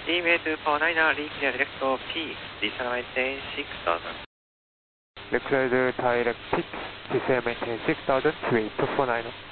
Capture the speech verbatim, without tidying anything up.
Email two four nine, link direct P, descend maintain six thousand. Recruit direct six, descend maintain six thousand, three two four nine.